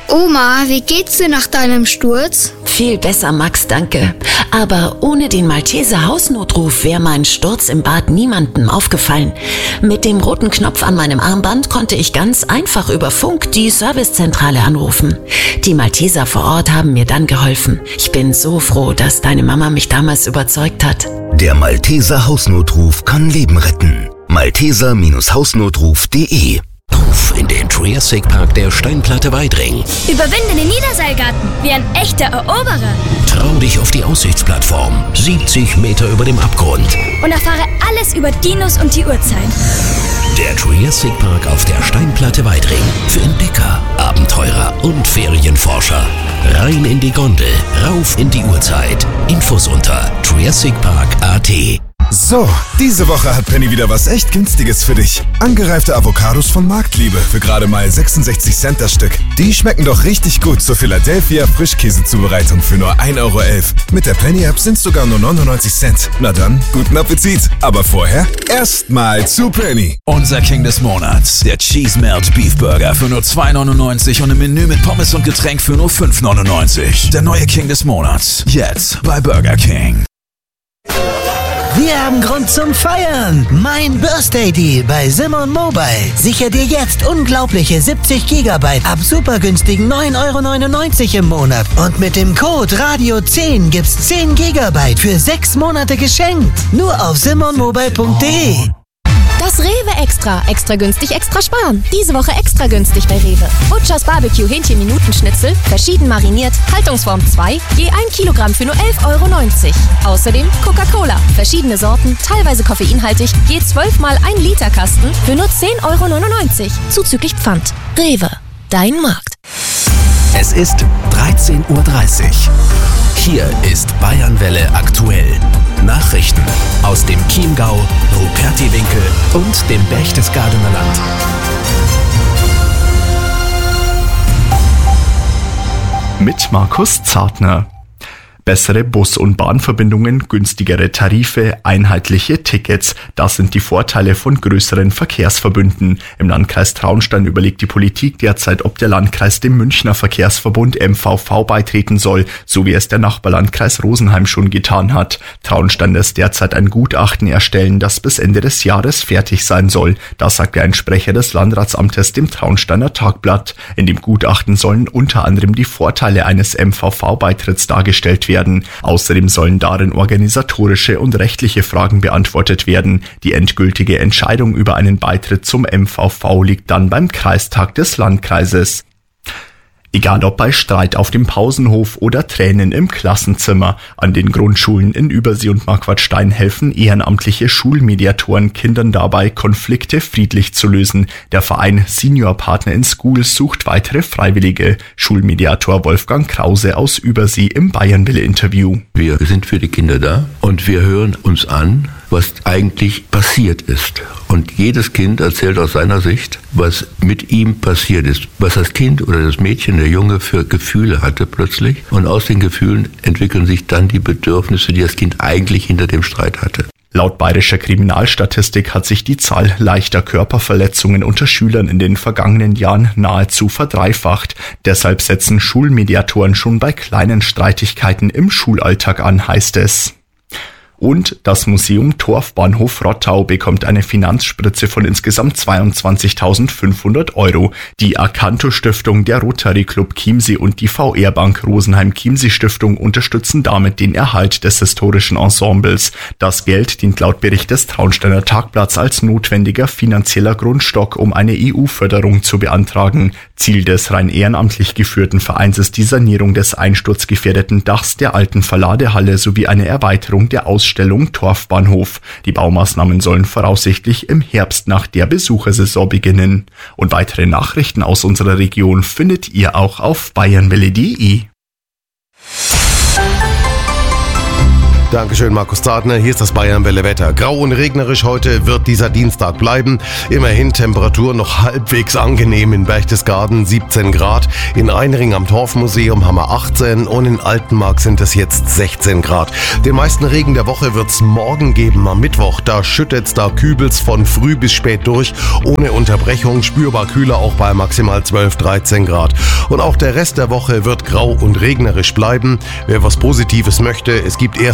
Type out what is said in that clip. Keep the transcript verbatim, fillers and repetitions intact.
Oma, wie geht's dir nach deinem Sturz? Viel besser, Max, danke. Aber ohne den Malteser Hausnotruf wäre mein Sturz im Bad niemandem aufgefallen. Mit dem roten Knopf an meinem Armband konnte ich ganz einfach über Funk die Servicezentrale anrufen. Die Malteser vor Ort haben mir dann geholfen. Ich bin so froh, dass deine Mama mich damals überzeugt hat. Der Malteser Hausnotruf kann Leben retten. malteser Hausnotruf punkt de. Ruf in den Triassic Park der Steinplatte Weidring. Überwinde den Niederseilgarten wie ein echter Eroberer. Trau dich auf die Aussichtsplattform, siebzig Meter über dem Abgrund. Und erfahre alles über Dinos und die Urzeit. Der Triassic Park auf der Steinplatte Weidring. Für Entdecker, Abenteurer und Ferienforscher. Rein in die Gondel, rauf in die Urzeit. Infos unter triassic park punkt a t. So, diese Woche hat Penny wieder was echt Günstiges für dich. Angereifte Avocados von Marktliebe für gerade mal sechsundsechzig Cent das Stück. Die schmecken doch richtig gut zur Philadelphia Frischkäsezubereitung für nur ein Euro elf. Mit der Penny-App sind sogar nur neunundneunzig Cent. Na dann, guten Appetit. Aber vorher erstmal zu Penny. Unser King des Monats, der Cheese Melt Beef Burger für nur zwei neunundneunzig und ein Menü mit Pommes und Getränk für nur fünf neunundneunzig. Der neue King des Monats, jetzt bei Burger King. Wir haben Grund zum Feiern. Mein Birthday Deal bei Simon Mobile. Sicher dir jetzt unglaubliche siebzig Gigabyte ab super günstigen neun Euro neunundneunzig im Monat. Und mit dem Code Radio zehn gibt's zehn Gigabyte für sechs Monate geschenkt. Nur auf simon mobile punkt de. Das Rewe Extra. Extra günstig, extra sparen. Diese Woche extra günstig bei Rewe. Butchers Barbecue Hähnchen-Minuten-Schnitzel, verschieden mariniert, Haltungsform zwei, je ein Kilogramm für nur elf Euro neunzig. Außerdem Coca-Cola, verschiedene Sorten, teilweise koffeinhaltig, je zwölf mal ein Liter Kasten für nur zehn Euro neunundneunzig. Zuzüglich Pfand. Rewe. Dein Markt. Es ist dreizehn Uhr dreißig. Hier ist Bayernwelle aktuell. Nachrichten aus dem Chiemgau, Rupertiwinkel und dem Berchtesgadener Land. Mit Markus Zartner. Bessere Bus- und Bahnverbindungen, günstigere Tarife, einheitliche Tickets. Das sind die Vorteile von größeren Verkehrsverbünden. Im Landkreis Traunstein überlegt die Politik derzeit, ob der Landkreis dem Münchner Verkehrsverbund M V V beitreten soll, so wie es der Nachbarlandkreis Rosenheim schon getan hat. Traunstein lässt derzeit ein Gutachten erstellen, das bis Ende des Jahres fertig sein soll. Das sagte ein Sprecher des Landratsamtes dem Traunsteiner Tagblatt. In dem Gutachten sollen unter anderem die Vorteile eines M V V-Beitritts dargestellt werden. Außerdem sollen darin organisatorische und rechtliche Fragen beantwortet werden. Die endgültige Entscheidung über einen Beitritt zum M V V liegt dann beim Kreistag des Landkreises. Egal ob bei Streit auf dem Pausenhof oder Tränen im Klassenzimmer, an den Grundschulen in Übersee und Marquardstein helfen ehrenamtliche Schulmediatoren Kindern dabei, Konflikte friedlich zu lösen. Der Verein Senior Partner in Schools sucht weitere Freiwillige. Schulmediator Wolfgang Krause aus Übersee im Bayernwelle-Interview. Wir sind für die Kinder da und wir hören uns an, was eigentlich passiert ist. Und jedes Kind erzählt aus seiner Sicht, was mit ihm passiert ist, was das Kind oder das Mädchen, der Junge für Gefühle hatte plötzlich. Und aus den Gefühlen entwickeln sich dann die Bedürfnisse, die das Kind eigentlich hinter dem Streit hatte. Laut bayerischer Kriminalstatistik hat sich die Zahl leichter Körperverletzungen unter Schülern in den vergangenen Jahren nahezu verdreifacht. Deshalb setzen Schulmediatoren schon bei kleinen Streitigkeiten im Schulalltag an, heißt es. Und das Museum Torfbahnhof Rottau bekommt eine Finanzspritze von insgesamt zweiundzwanzigtausendfünfhundert Euro. Die Acanto Stiftung, der Rotary Club Chiemsee und die V R Bank Rosenheim Chiemsee Stiftung unterstützen damit den Erhalt des historischen Ensembles. Das Geld dient laut Bericht des Traunsteiner Tagblatts als notwendiger finanzieller Grundstock, um eine E U-Förderung zu beantragen. Ziel des rein ehrenamtlich geführten Vereins ist die Sanierung des einsturzgefährdeten Dachs der alten Verladehalle sowie eine Erweiterung der Ausstellung Ausstellung Torfbahnhof. Die Baumaßnahmen sollen voraussichtlich im Herbst nach der Besuchersaison beginnen. Und weitere Nachrichten aus unserer Region findet ihr auch auf bayernwelle punkt de. Dankeschön, Markus Zartner. Hier ist das Bayernwelle-Wetter. Grau und regnerisch heute wird dieser Dienstag bleiben. Immerhin Temperatur noch halbwegs angenehm in Berchtesgaden, siebzehn Grad. In Einring am Torfmuseum haben wir achtzehn und in Altenmark sind es jetzt sechzehn Grad. Den meisten Regen der Woche wird es morgen geben, am Mittwoch. Da schüttet's, da kübelt's von früh bis spät durch. Ohne Unterbrechung, spürbar kühler auch bei maximal zwölf, dreizehn Grad. Und auch der Rest der Woche wird grau und regnerisch bleiben. Wer was Positives möchte, es gibt erst